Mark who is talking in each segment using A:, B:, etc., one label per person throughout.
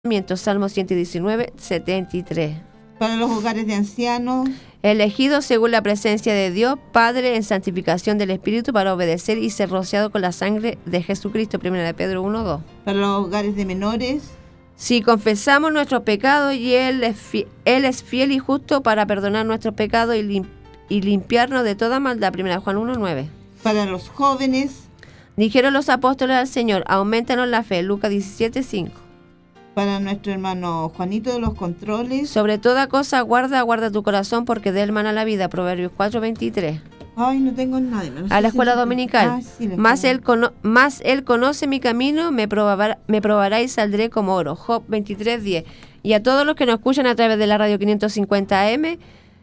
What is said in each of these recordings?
A: Salmo 119, 73.
B: Para los hogares de ancianos,
A: elegidos según la presencia de Dios, Padre, en santificación del Espíritu, para obedecer y ser rociado con la sangre de Jesucristo. 1 de Pedro 1, 2.
B: para los hogares de menores,
A: Si confesamos nuestros pecados, y Él es fiel y justo para perdonar nuestros pecados y limpiarnos de toda maldad. 1 Juan 1, 9.
B: para los jóvenes,
A: Dijeron los apóstoles al Señor: aumentanos la fe. Lucas 17, 5.
B: para nuestro hermano Juanito de los controles.
A: Sobre toda cosa guarda tu corazón, porque de él mana la vida. Proverbios 4, 23.
B: Ay, no tengo nadie. No sé
A: A la
B: si
A: escuela
B: se-
A: dominical.
B: Ah, sí, la
A: Más
B: escuela.
A: él conoce mi camino, me probará y saldré como oro. Job 23, 10. Y a todos los que nos escuchan a través de la radio 550 AM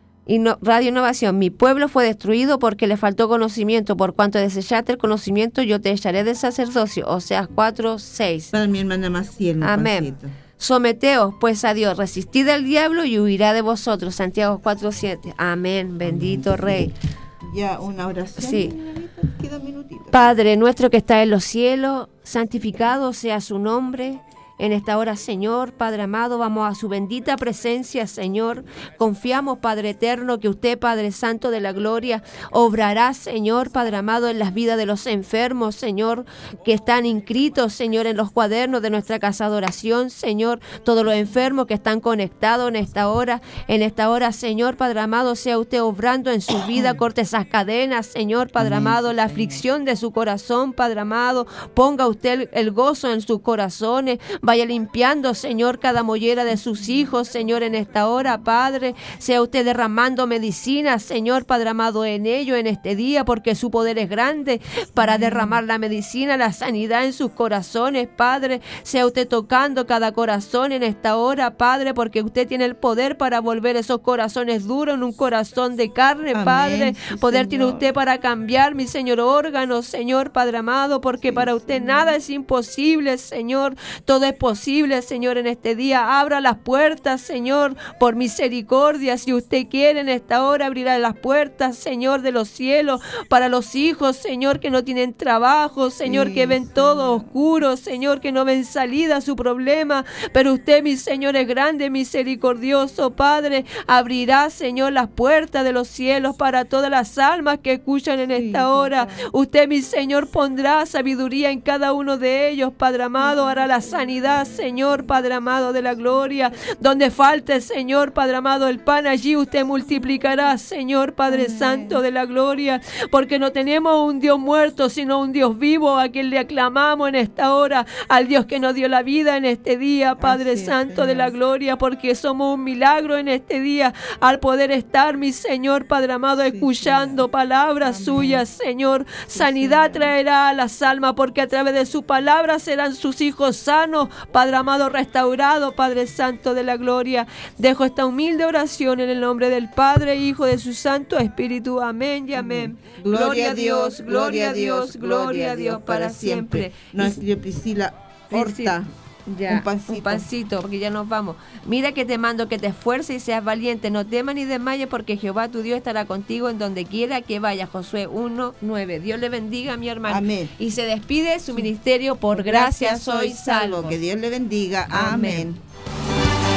A: y Radio Innovación: mi pueblo fue destruido porque le faltó conocimiento. Por cuanto desechaste el conocimiento, yo te echaré del sacerdocio. Oseas 4, 6.
B: Para mi hermana Maciel.
A: Amén. Someteos pues a Dios, resistid al diablo y huirá de vosotros. Santiago 4, 7. Amén. Bendito Rey.
B: Ya, una oración.
A: Sí.
B: Señorita, queda un minutito.
A: Padre nuestro que está en los cielos, santificado sea su nombre. En esta hora, Señor, Padre amado, vamos a su bendita presencia, Señor. Confiamos, Padre eterno, que usted, Padre Santo de la gloria, obrará, Señor, Padre amado, en las vidas de los enfermos, Señor, que están inscritos, Señor, en los cuadernos de nuestra casa de oración, Señor. Todos los enfermos que están conectados en esta hora, Señor, Padre amado, sea usted obrando en su vida, corte esas cadenas, Señor, Padre amado, la aflicción de su corazón, Padre amado, ponga usted el gozo en sus corazones. Vaya limpiando, Señor, cada mollera de sus hijos, Señor, en esta hora, Padre. Sea usted derramando medicina, Señor, Padre amado, en ello, en este día, porque su poder es grande para derramar la medicina, la sanidad en sus corazones, Padre. Sea usted tocando cada corazón en esta hora, Padre, porque usted tiene el poder para volver esos corazones duros en un corazón de carne,
B: Amén.
A: Padre.
B: Sí,
A: Poder
B: Señor.
A: tiene usted para cambiar, mi Señor, órganos, Señor, Padre amado, porque
B: Sí,
A: para usted
B: Señor.
A: nada es imposible, Señor. Todo es posible, Señor, en este día. Abra las puertas, Señor, por misericordia. Si usted quiere en esta hora, abrirá las puertas, Señor, de los cielos para los hijos, Señor, que no tienen trabajo, Señor,
B: Sí,
A: que ven
B: Señor.
A: todo oscuro, Señor, que no ven salida a su problema. Pero usted, mi Señor, es grande, misericordioso, Padre. Abrirá, Señor, las puertas de los cielos para todas las almas que escuchan en
B: Sí,
A: esta hora.
B: papá.
A: Usted, mi Señor, pondrá sabiduría en cada uno de ellos, Padre amado. Hará la sanidad, Señor, Padre amado de la gloria. Donde falte, Señor, Padre amado, el pan, allí usted multiplicará, Señor, Padre
B: Amén.
A: Santo de la gloria. Porque no tenemos un Dios muerto, sino un Dios vivo, a quien le aclamamos en esta hora, al Dios que nos dio la vida en este día, Padre
B: Así es,
A: Santo de la
B: Señor.
A: gloria, porque somos un milagro en este día, al poder estar, mi Señor, Padre amado,
B: Sí,
A: escuchando
B: Señor.
A: palabras
B: Amén.
A: suyas, Señor.
B: Sí,
A: Sanidad
B: Señor.
A: traerá a las almas, porque a través de su palabra serán sus hijos sanos, Padre amado, restaurado, Padre Santo de la gloria. Dejo esta humilde oración en el nombre del Padre, Hijo, de su Santo Espíritu. Amén y amén.
B: Gloria a Dios, gloria a Dios, gloria a Dios para siempre. Nuestra Priscila Horta.
A: Ya,
B: Un pancito.
A: porque ya nos vamos. Mira que te mando que te esfuerces y seas valiente. No temas ni desmayes, porque Jehová tu Dios estará contigo en donde quiera que vayas. Josué 1, 9. Dios le bendiga, mi hermano.
B: Amén.
A: Y se despide su ministerio. Por gracia soy salvo.
B: Que Dios le bendiga.
A: Amén.
B: Amén.